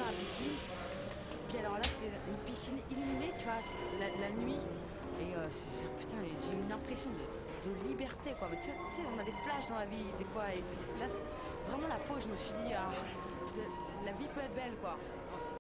dans la piscine. Puis alors là, c'était une piscine illuminée, tu vois, la nuit. Et putain, j'ai eu une impression de liberté, quoi. Mais tu sais, on a des flashs dans la vie, des fois. Et là, vraiment la fois où je me suis dit, ah, la vie peut être belle, quoi.